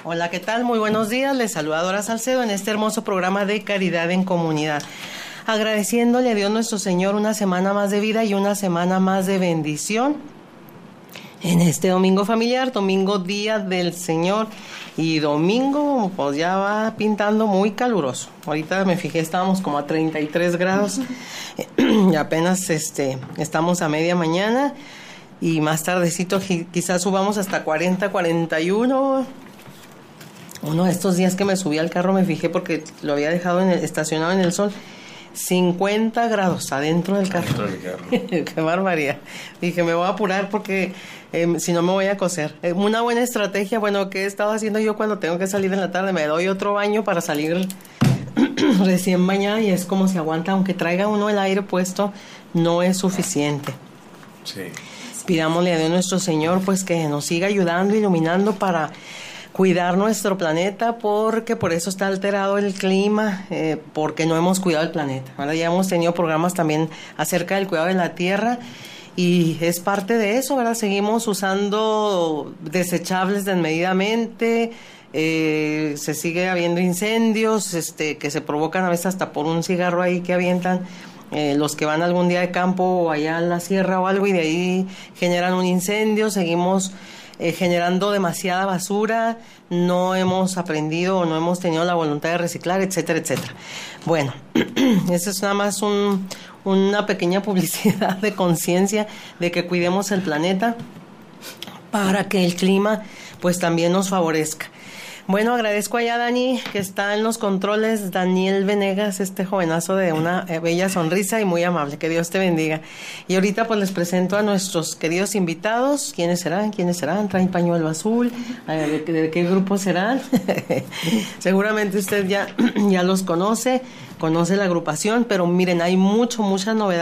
Hola, ¿qué tal? Muy buenos días. Les saluda Dora Salcedo en este hermoso programa de Caridad en Comunidad. Agradeciéndole a Dios nuestro Señor una semana más de vida y una semana más de bendición. En este domingo familiar, domingo Día del Señor y domingo pues ya va pintando muy caluroso. Ahorita me fijé, estábamos como a 33 grados y apenas estamos a media mañana y más tardecito quizás subamos hasta 40, 41. Uno de estos días que me subí al carro me fijé porque lo había dejado estacionado en el sol. 50 grados adentro del carro. Qué barbaridad. Dije, me voy a apurar porque si no me voy a cocer. Una buena estrategia, bueno, que he estado haciendo yo cuando tengo que salir en la tarde, me doy otro baño para salir recién bañada y es como se aguanta, aunque traiga uno el aire puesto, no es suficiente. Sí. Pidámosle a Dios nuestro Señor pues que nos siga ayudando, iluminando para cuidar nuestro planeta, porque por eso está alterado el clima, porque no hemos cuidado el planeta. Ahora ya hemos tenido programas también acerca del cuidado de la tierra y es parte de eso, ¿verdad? Seguimos usando desechables desmedidamente, se sigue habiendo incendios que se provocan a veces hasta por un cigarro ahí que avientan los que van algún día de campo o allá a la sierra o algo y de ahí generan un incendio. Seguimos generando demasiada basura, no hemos aprendido o no hemos tenido la voluntad de reciclar, etcétera, etcétera. Bueno, eso es nada más una pequeña publicidad de conciencia de que cuidemos el planeta para que el clima pues también nos favorezca. Bueno, agradezco allá a Dani, que está en los controles, Daniel Venegas, este jovenazo de una bella sonrisa y muy amable, que Dios te bendiga. Y ahorita pues les presento a nuestros queridos invitados. ¿Quiénes serán? ¿Traen pañuelo azul? ¿De qué grupo serán? Seguramente usted ya los conoce la agrupación, pero miren, hay muchas novedades.